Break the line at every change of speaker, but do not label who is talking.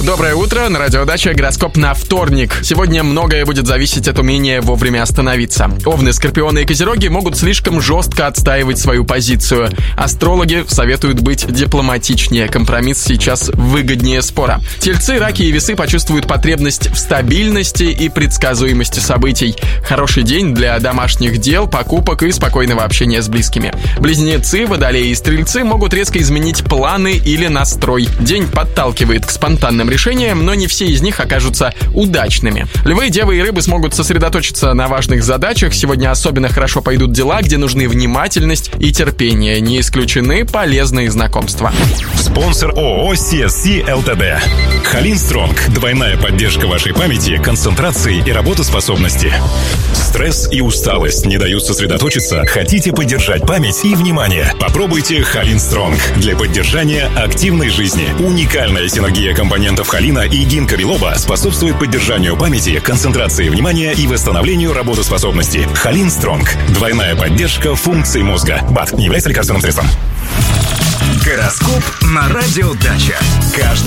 Доброе утро, на Радио Дача, гороскоп на вторник. Сегодня многое будет зависеть от умения вовремя остановиться. Овны, скорпионы и козероги могут слишком жестко отстаивать свою позицию. Астрологи советуют быть дипломатичнее, компромисс сейчас выгоднее спора. Тельцы, раки и весы почувствуют потребность в стабильности и предсказуемости событий. Хороший день для домашних дел, покупок и спокойного общения с близкими. Близнецы, водолеи и стрельцы могут резко изменить планы или настрой. День подталкивает к спонтанным решениям, но не все из них окажутся удачными. Львы, девы и рыбы смогут сосредоточиться на важных задачах. Сегодня особенно хорошо пойдут дела, где нужны внимательность и терпение. Не исключены полезные знакомства.
Спонсор ООО CSC ЛТД. Халинстронг. Двойная поддержка вашей памяти, концентрации и работоспособности. Стресс и усталость не дают сосредоточиться? Хотите поддержать память и внимание? Попробуйте Халинстронг для поддержания активной жизни. Уникальная синергия компонентов холина и гинка билоба способствует поддержанию памяти, концентрации внимания и восстановлению работоспособности. Халинстронг. Двойная поддержка функций мозга. БАД не является лекарственным средством.
Гороскоп на Радио Дача. Каждый